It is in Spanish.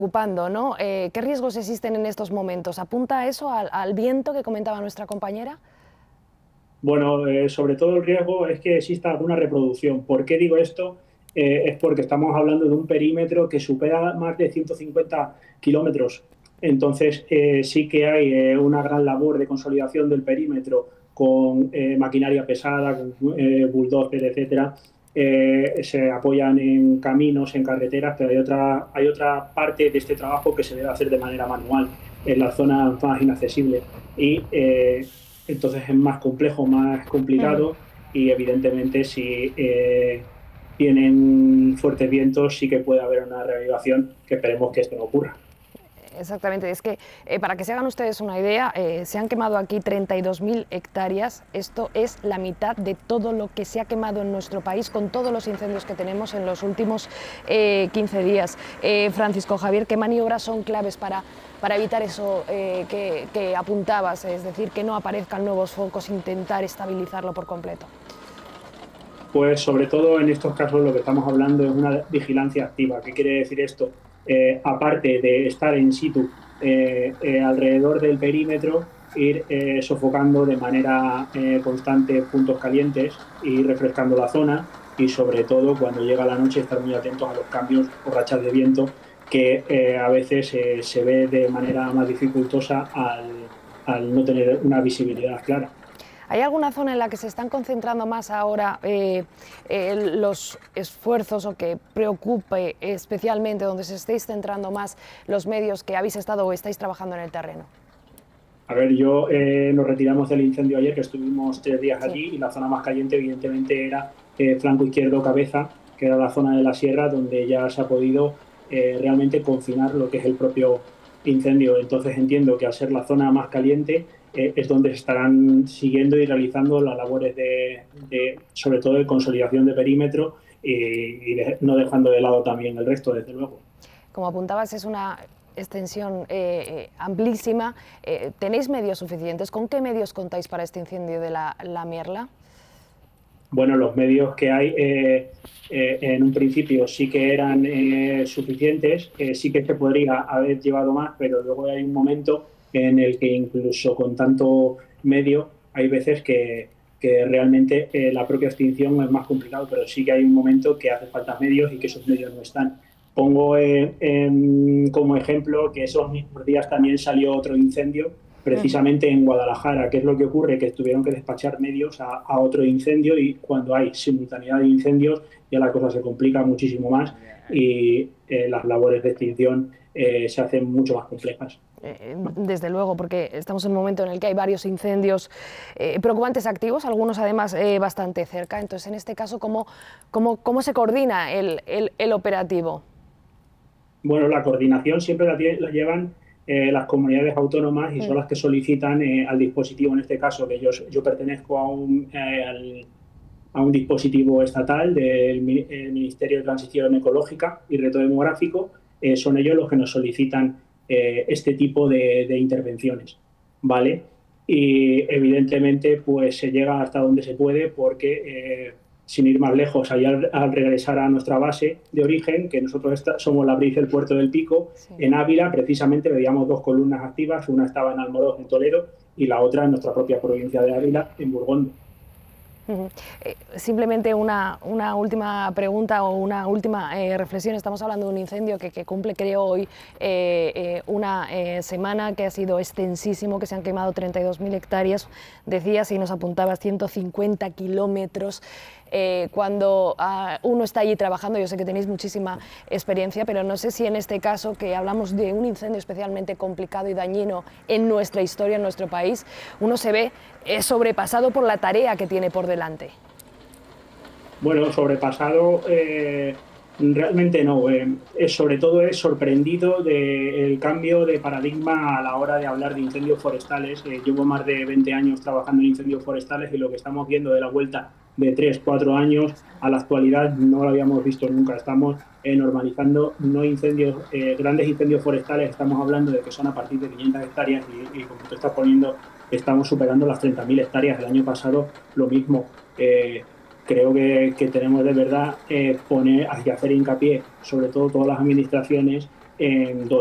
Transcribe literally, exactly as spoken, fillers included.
ocupando, ¿no? Eh, ¿Qué riesgos existen en estos momentos? ¿Apunta eso al, al viento que comentaba nuestra compañera? Bueno, eh, sobre todo el riesgo es que exista alguna reproducción. ¿Por qué digo esto? Eh, es porque estamos hablando de un perímetro que supera más de ciento cincuenta kilómetros. Entonces, eh, sí que hay eh, una gran labor de consolidación del perímetro con eh, maquinaria pesada, con eh, bulldozer, etcétera. Eh, se apoyan en caminos, en carreteras, pero hay otra, hay otra parte de este trabajo que se debe hacer de manera manual en las zonas más inaccesibles. Y eh, entonces es más complejo, más Ujú. complicado y evidentemente si eh, tienen fuertes vientos sí que puede haber una reavivación, que esperemos que esto no ocurra. Exactamente, es que eh, para que se hagan ustedes una idea, eh, se han quemado aquí treinta y dos mil hectáreas, esto es la mitad de todo lo que se ha quemado en nuestro país con todos los incendios que tenemos en los últimos eh, quince días. Eh, Francisco Javier, ¿qué maniobras son claves para, para evitar eso eh, que, que apuntabas, es decir, que no aparezcan nuevos focos, intentar estabilizarlo por completo? Pues sobre todo en estos casos lo que estamos hablando es una vigilancia activa. ¿Qué quiere decir esto? Eh, aparte de estar in situ eh, eh, alrededor del perímetro, ir eh, sofocando de manera eh, constante puntos calientes, ir refrescando la zona y sobre todo cuando llega la noche estar muy atentos a los cambios o rachas de viento que eh, a veces eh, se ve de manera más dificultosa al, al no tener una visibilidad clara. ¿Hay alguna zona en la que se están concentrando más ahora eh, eh, los esfuerzos o que preocupe especialmente, donde se estéis centrando más los medios que habéis estado o estáis trabajando en el terreno? A ver, yo eh, nos retiramos del incendio ayer, que estuvimos tres días Sí. allí, y la zona más caliente, evidentemente, era eh, flanco izquierdo cabeza, que era la zona de la sierra donde ya se ha podido eh, realmente confinar lo que es el propio incendio. Entonces entiendo que al ser la zona más caliente eh, es donde se estarán siguiendo y realizando las labores de, de sobre todo de consolidación de perímetro y, y de, no dejando de lado también el resto, desde luego. Como apuntabas, es una extensión eh, eh, amplísima. Eh, ¿Tenéis medios suficientes? ¿Con qué medios contáis para este incendio de la, la Mierla? Bueno, los medios que hay eh, eh, en un principio sí que eran eh, suficientes, eh, sí que se podría haber llevado más, pero luego hay un momento en el que incluso con tanto medio hay veces que, que realmente eh, la propia extinción es más complicado, pero sí que hay un momento que hace falta medios y que esos medios no están. Pongo eh, em, como ejemplo que esos mismos días también salió otro incendio Ujú. precisamente en Guadalajara. ¿Qué es lo que ocurre? Que tuvieron que despachar medios a, a otro incendio y cuando hay simultaneidad de incendios ya la cosa se complica muchísimo más y eh, las labores de extinción eh, se hacen mucho más complejas. Eh, desde luego, porque estamos en un momento en el que hay varios incendios eh, preocupantes activos, algunos además eh, bastante cerca. Entonces, en este caso, ¿cómo, cómo, cómo se coordina el, el, el operativo? Bueno, la coordinación siempre la, la llevan eh, las comunidades autónomas y Mm. son las que solicitan eh, al dispositivo, en este caso, que yo, yo pertenezco a un, eh, al, a un dispositivo estatal del Ministerio de Transición Ecológica y Reto Demográfico, eh, son ellos los que nos solicitan eh, este tipo de, de intervenciones, ¿vale? Y evidentemente pues se llega hasta donde se puede porque, eh, sin ir más lejos, allá al, al regresar a nuestra base de origen, que nosotros está, somos la brisa del Puerto del Pico, Sí. en Ávila precisamente veíamos dos columnas activas, una estaba en Almoroz, en Toledo, y la otra en nuestra propia provincia de Ávila, en Burgón. Uh-huh. Eh, simplemente una, una, última pregunta o una última eh, reflexión. Estamos hablando de un incendio que, que cumple, creo, hoy eh, eh, una eh, semana, que ha sido extensísimo, que se han quemado treinta y dos mil hectáreas. Decías y nos apuntabas ciento cincuenta kilómetros. Eh, cuando uh, uno está allí trabajando, yo sé que tenéis muchísima experiencia, pero no sé si en este caso, que hablamos de un incendio especialmente complicado y dañino en nuestra historia, en nuestro país, uno se ve eh, sobrepasado por la tarea que tiene por delante. Bueno, sobrepasado eh, realmente no. Eh, es, sobre todo es sorprendido del cambio de paradigma a la hora de hablar de incendios forestales. Eh, llevo más de veinte años trabajando en incendios forestales y lo que estamos viendo de la vuelta de tres, cuatro años a la actualidad no lo habíamos visto nunca. Estamos eh, normalizando no incendios, eh, grandes incendios forestales, estamos hablando de que son a partir de quinientas hectáreas y, y como tú estás poniendo, estamos superando las treinta mil hectáreas. El año pasado lo mismo. Eh, Creo que, que tenemos de verdad eh, poner y hacer hincapié, sobre todo todas las administraciones, en